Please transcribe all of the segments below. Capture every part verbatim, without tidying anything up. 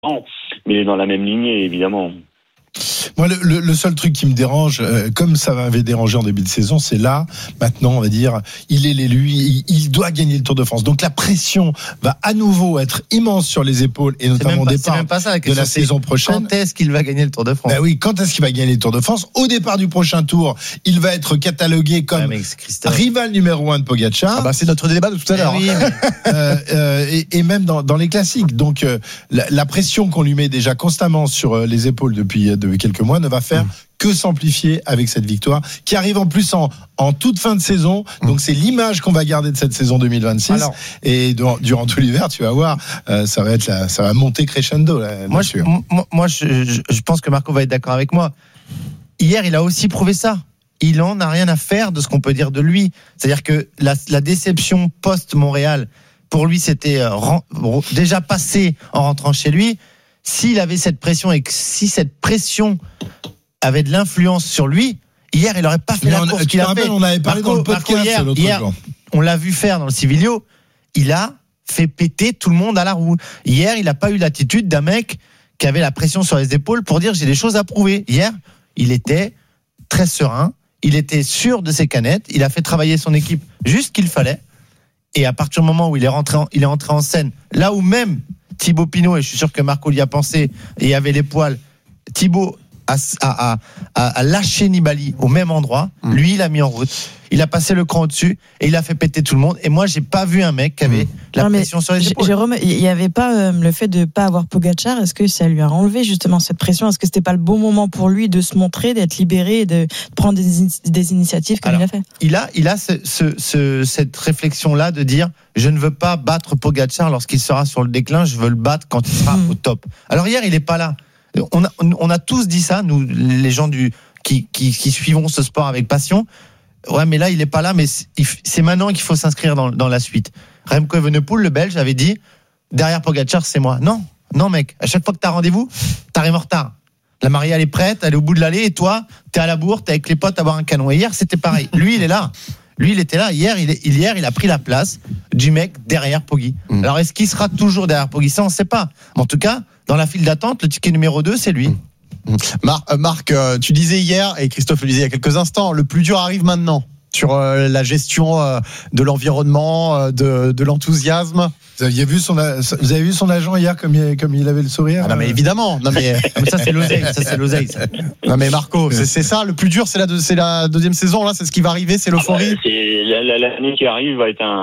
mais il est dans la même lignée, évidemment. Moi, le, le, le seul truc qui me dérange, euh, comme ça m'avait dérangé en début de saison, c'est là, maintenant, on va dire, il est l'élu, il, il doit gagner le Tour de France. Donc la pression va à nouveau être immense sur les épaules, et notamment au départ même pas ça, la de la saison prochaine. Quand est-ce qu'il va gagner le Tour de France ? Ben oui, quand est-ce qu'il va gagner le Tour de France ? Au départ du prochain tour, il va être catalogué comme ouais, rival numéro un de Pogacar. Ah bah c'est notre débat de tout à l'heure. Oui, mais... euh, euh, et, et même dans, dans les classiques. Donc euh, la, la pression qu'on lui met déjà constamment sur euh, les épaules depuis, depuis quelques mois ne va faire mmh. que s'amplifier avec cette victoire qui arrive en plus en, en toute fin de saison. Donc c'est l'image qu'on va garder de cette saison deux mille vingt-six. Alors, et durant, durant tout l'hiver, tu vas voir, euh, ça va être la, ça va monter crescendo. Là, moi, je, moi, moi je, je, je pense que Marco va être d'accord avec moi. Hier, il a aussi prouvé ça. Il en a rien à faire de ce qu'on peut dire de lui. C'est-à-dire que la, la déception post-Montréal, pour lui, c'était euh, ren, déjà passé en rentrant chez lui. S'il avait cette pression et que si cette pression avait de l'influence sur lui, hier, il n'aurait pas fait mais la on, course qu'il a fait. On avait parlé Marco, dans le podcast hier, l'autre hier, jour. On l'a vu faire dans le Civilio. Il a fait péter tout le monde à la roue. Hier, il n'a pas eu l'attitude d'un mec qui avait la pression sur les épaules pour dire j'ai des choses à prouver. Hier, il était très serein. Il était sûr de ses canettes. Il a fait travailler son équipe juste ce qu'il fallait. Et à partir du moment où il est rentré en, il est entré en scène, là où même Thibaut Pinot, et je suis sûr que Marco y a pensé et avait les poils, Thibaut a, a, a, a lâché Nibali au même endroit. Mmh. Lui, il a mis en route. Il a passé le cran au-dessus et il a fait péter tout le monde. Et moi, j'ai pas vu un mec qui avait mmh. la non, pression sur les épaules. Jérôme, il y avait pas euh, le fait de pas avoir Pogacar. Est-ce que ça lui a enlevé justement cette pression ? Est-ce que c'était pas le bon moment pour lui de se montrer, d'être libéré et de prendre des, des initiatives comme Alors, il a fait ? Il a, il a ce, ce, ce, cette réflexion-là de dire je ne veux pas battre Pogacar lorsqu'il sera sur le déclin. Je veux le battre quand il sera mmh. au top. Alors hier, il est pas là. On a, on a tous dit ça, nous, les gens du qui, qui, qui suivons ce sport avec passion. Ouais, mais là, il est pas là, mais c'est maintenant qu'il faut s'inscrire dans, dans la suite. Remco Evenepoel, le Belge, avait dit derrière Pogacar, c'est moi. Non, non, mec. À chaque fois que t'as rendez-vous, t'arrives en retard. La mariée, elle est prête, elle est au bout de l'allée, et toi, t'es à la bourre, t'es avec les potes à boire un canon. Et hier, c'était pareil. Lui, il est là. Lui, il était là. Hier, il, est, hier, il a pris la place du mec derrière Poggi. Mmh. Alors, est-ce qu'il sera toujours derrière Poggi ? Ça, on ne sait pas. Mais en tout cas, dans la file d'attente, le ticket numéro deux, c'est lui. Mmh. Marc, Marc, tu disais hier, et Christophe le disait il y a quelques instants, le plus dur arrive maintenant sur euh, la gestion euh, de l'environnement, euh, de, de l'enthousiasme. Vous aviez vu son, vous avez vu son agent hier comme il, comme il avait le sourire. Ah non mais évidemment. Non mais, mais ça c'est l'oseille, ça c'est l'oseille. Ça. Non mais Marco, c'est, c'est ça le plus dur, c'est la, c'est la deuxième saison là, c'est ce qui va arriver, c'est l'euphorie. Ah bah, c'est, l'année qui arrive va être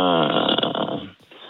un,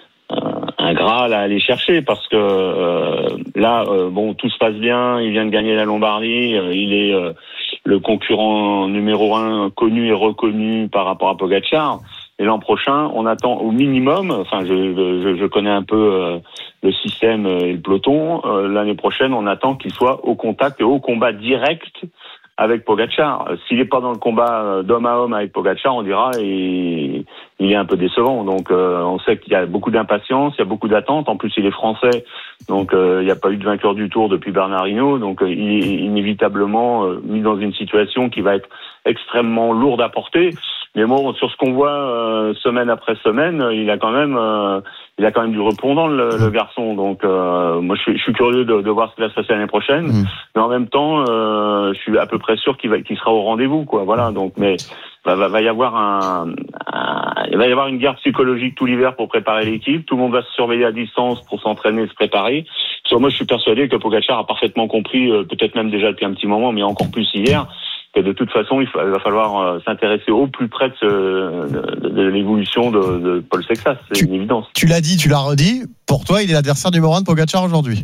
un, un graal à aller chercher parce que euh, là, euh, bon, tout se passe bien, il vient de gagner la Lombardie, euh, il est euh, le concurrent numéro un connu et reconnu par rapport à Pogacar. Et l'an prochain, on attend au minimum, enfin je, je, je connais un peu euh, le système et le peloton, euh, l'année prochaine on attend qu'il soit au contact et au combat direct avec Pogacar. S'il n'est pas dans le combat d'homme à homme avec Pogacar, on dira et il est un peu décevant. Donc euh, on sait qu'il y a beaucoup d'impatience, il y a beaucoup d'attentes. En plus il est français, donc euh, il n'y a pas eu de vainqueur du Tour depuis Bernard Hinault. Donc euh, il est inévitablement euh, mis dans une situation qui va être extrêmement lourde à porter. Mais bon, sur ce qu'on voit euh, semaine après semaine, il a quand même, euh, il a quand même du répondant le, le garçon. Donc, euh, moi, je suis, je suis curieux de, de voir ce qui va se passer l'année prochaine. Mmh. Mais en même temps, euh, je suis à peu près sûr qu'il va, qu'il sera au rendez-vous, quoi. Voilà. Donc, mais va, va, va y avoir un, un, il va y avoir une guerre psychologique tout l'hiver pour préparer l'équipe. Tout le monde va se surveiller à distance pour s'entraîner, se préparer. Sur moi, je suis persuadé que Pogacar a parfaitement compris, euh, peut-être même déjà depuis un petit moment, mais encore plus hier. Que de toute façon, il va falloir euh, s'intéresser au plus près de, ce, de, de, de l'évolution de, de Paul Sexas, c'est tu, une évidence. Tu l'as dit, tu l'as redit, pour toi, il est l'adversaire numéro un de Pogacar aujourd'hui.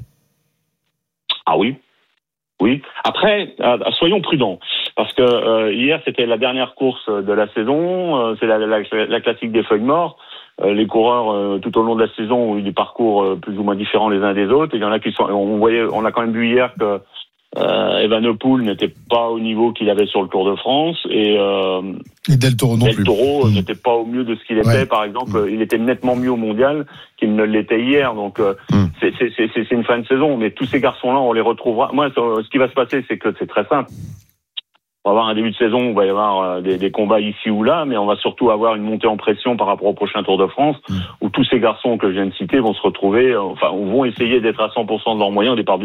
Ah oui, oui. Après, euh, soyons prudents, parce que euh, hier, c'était la dernière course de la saison, euh, c'est la, la, la classique des feuilles mortes. Euh, les coureurs, euh, tout au long de la saison, ont eu des parcours euh, plus ou moins différents les uns des autres. Et il y en a qui sont, on voyait, on a quand même vu hier que Euh, Evenepoel n'était pas au niveau qu'il avait sur le Tour de France et, euh, et Del Toro non Del plus. Toro mmh. n'était pas au mieux de ce qu'il était. Ouais. Par exemple, mmh. il était nettement mieux au mondial qu'il ne l'était hier. Donc euh, mmh. c'est, c'est, c'est, c'est une fin de saison. Mais tous ces garçons-là, on les retrouvera. Moi, ce qui va se passer, c'est que c'est très simple. on va avoir un début de saison où il va y avoir euh, des, des combats ici ou là, mais on va surtout avoir une montée en pression par rapport au prochain Tour de France, mmh. où tous ces garçons que je viens de citer vont se retrouver, euh, enfin, vont essayer d'être à cent pour cent de leurs moyens au départ du